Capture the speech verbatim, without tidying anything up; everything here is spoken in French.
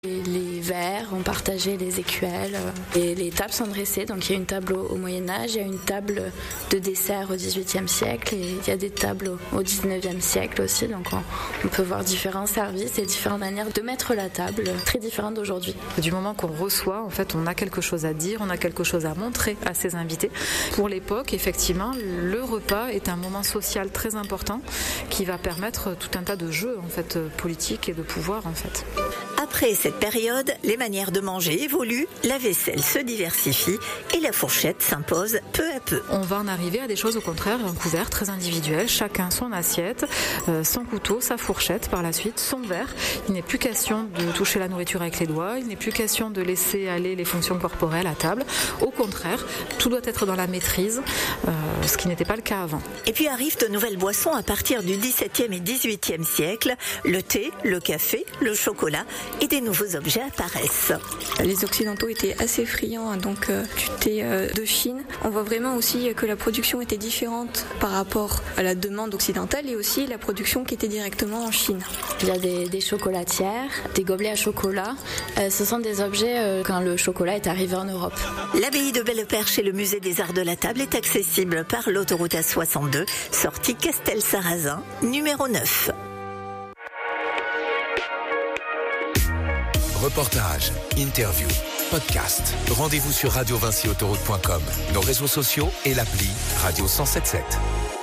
Les verres, on partageait les écuelles et les tables sont dressées. Donc il y a une table au, au Moyen-Âge, il y a une table de dessert au dix-huitième siècle et il y a des tables au, au dix-neuvième siècle aussi. Donc on, on peut voir différents services et différentes manières de mettre la table, très différentes d'aujourd'hui. Du moment qu'on reçoit, en fait, on a quelque chose à dire, on a quelque chose à montrer à ses invités. Pour l'époque, effectivement, le repas est un moment social très important qui va permettre tout un tas de jeux en fait, politiques et de pouvoir en fait. Après cette période, les manières de manger évoluent, la vaisselle se diversifie et la fourchette s'impose peu à peu. On va en arriver à des choses au contraire, un couvert très individuel, chacun son assiette, euh, son couteau, sa fourchette par la suite, son verre. Il n'est plus question de toucher la nourriture avec les doigts, il n'est plus question de laisser aller les fonctions corporelles à table. Au contraire, tout doit être dans la maîtrise, euh, ce qui n'était pas le cas avant. Et puis arrivent de nouvelles boissons à partir du dix-septième et dix-huitième siècle, le thé, le café, le chocolat et des nouveaux objets apparaissent. Les Occidentaux étaient assez friands donc euh, du thé euh, de Chine. On voit vraiment aussi que la production était différente par rapport à la demande occidentale et aussi la production qui était directement en Chine. Il y a des, des chocolatières, des gobelets à chocolat. Euh, ce sont des objets euh, quand le chocolat est arrivé en Europe. L'abbaye de Belleperche et le musée des arts de la table est accessible par l'autoroute A soixante-deux, sortie Castel-Sarrazin, numéro neuf. Reportages, interviews, podcasts. Rendez-vous sur radio vinci autoroute point com, nos réseaux sociaux et l'appli Radio cent soixante-dix-sept.